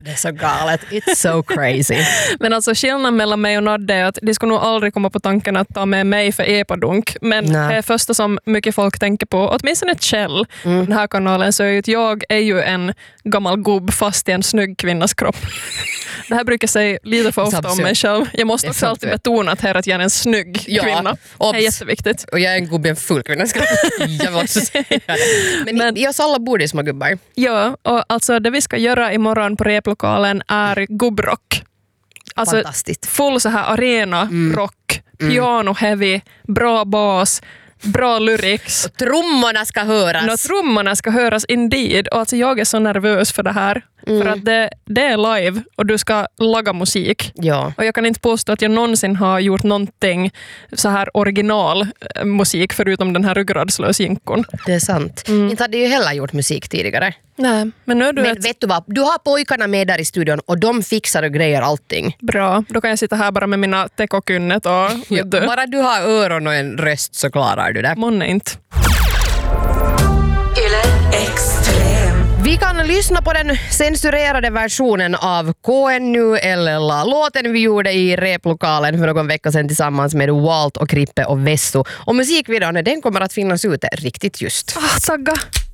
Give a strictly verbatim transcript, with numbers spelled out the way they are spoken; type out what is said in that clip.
Det är så galet. It's so crazy. Men alltså skillnaden mellan mig och Nadde är att de skulle nog aldrig komma på tanken att ta med mig för epadunk. Men Nej. det är första som mycket folk tänker på, åtminstone ett Kjell mm. den här kanalen, så är ju att jag är ju en gammal gubb fast i en snygg kvinnas kropp. Det här brukar säga lite för ofta om mig själv. Jag måste också alltid betona att här att jag är en snygg ja, kvinna. Obs. Det är jätteviktigt. Och jag är en gubbe i en full kvinnas kropp. Jag måste säga det. Men, Men i oss alla bor små gubbar. Ja, och alltså det vi ska göra imorgon på replokalen är gubbrock. Alltså fantastiskt. Full så här arena mm. rock, piano heavy, bra bas, bra lyrics. Och trummorna ska höras. No, trummorna ska höras indeed. Och alltså jag är så nervös för det här. Mm. För att det, det är live och du ska laga musik. Ja. Och jag kan inte påstå att jag någonsin har gjort någonting så här original musik förutom den här ryggradslös-jinkon. Det är sant. Mm. Inte hade ju heller gjort musik tidigare. Nej, men nu är du Men ett... vet du vad? Du har pojkarna med där i studion och de fixar och grejer allting. Bra, då kan jag sitta här bara med mina tekokynnet och... Ja, du. Bara du har öron och en röst så klarar du det. Månne inte. Vi kan lyssna på den censurerade versionen av K N U eller låten vi gjorde i replokalen för någon vecka sedan tillsammans med Walt och Krippe och Vesso. Och musikvideon, den kommer att finnas ute riktigt just. Ah, sagga.